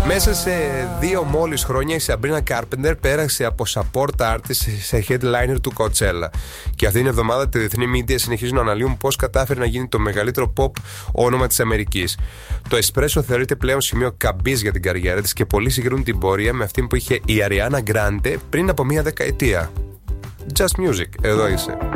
Μέσα σε 2 μόλις χρόνια η Sabrina Carpenter πέρασε από support artist σε headliner του Coachella. Και αυτήν την εβδομάδα τα διεθνή media συνεχίζουν να αναλύουν πώς κατάφερε να γίνει το μεγαλύτερο pop όνομα της Αμερικής. Το Espresso θεωρείται πλέον σημείο καμπής για την καριέρα της και πολλοί συγκρίνουν την πορεία με αυτήν που είχε η Ariana Grande πριν από 1 δεκαετία. Just Music, εδώ είσαι.